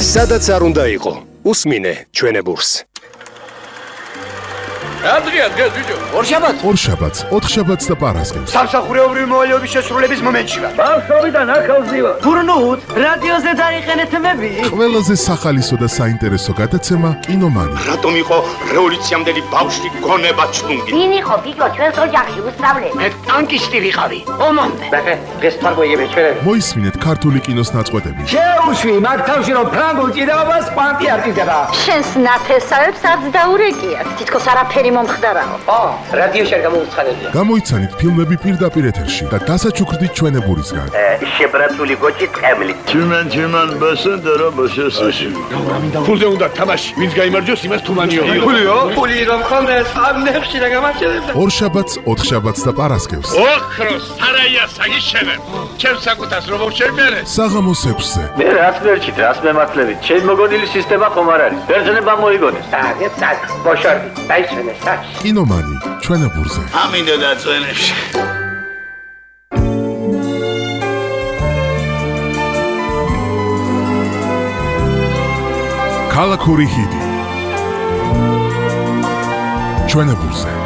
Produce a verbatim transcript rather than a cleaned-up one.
სადაც არ უნდა იყო, უსმინე ჩვენებურს. Adria, დღეს ბიჭო. ორშაბათს. ორშაბათს, ოთხშაბათს და პარასკევს. სამსახურეობრივი მოვალეობის შესრულების მომენტში ვარ. ბავშვობიდან ახალზივა. გურნუთ, რადიოზე დაიყენეთ მები. ყველაზე სახალისო და საინტერესო გადაცემა კინომანი. რატომ იყო რევოლუციამდელი ბავშვი გონება ჩუნგი? ვინ იყო ბიჭო ჩვენს ოჯახში უსწავლე? მე ტანკისტი ვიყავი. ომამდე. ბახე, დღეს თარგოიები ჩვენები. მოისმინეთ ქართული კინოს ნაწყვეტები. შეუშვი მაგ თავში რომ ფრანგულ ჭიდაობას კვანტი არტიზება. შენს ნათესავებს არც დაურეკიათ. თითქოს არაფერი მომხდარაო. ო, რადიოში არ გამოუცხადებია. გამოიცანით ფილმები პირდაპირ ეთერში და დასაჩუქრდით ჩვენებურისგან. შებრაცული გოჭი ტყემლი. Tümen tümen besen dara başasın. ფულზე უნდა თამაში. ვინც გაიმარჯვოს, იმას თუმანიო. ფულიო? ფული რომ ხონდეს, ამ ნეხში რა გამარჯვებდა. ორშაბათს, ოთხშაბათს და პარასკევს. ოქროს სარაია საგიშევენ. ჩემს საკუთას რომ მოვშევმერე. საღამოს ექვსზე. Ne rast verçit, rast mematlevi. Çel mogodili sistema xom ar არის. ბერძნება მოიგონეს. აგეთ საკ, ბოშორდი. დაიშვენე საკ. კინომანი ჩვენებურზე. ამინდა დაწვენებში. ქალაქური ჰიტი ჩვენებურზე.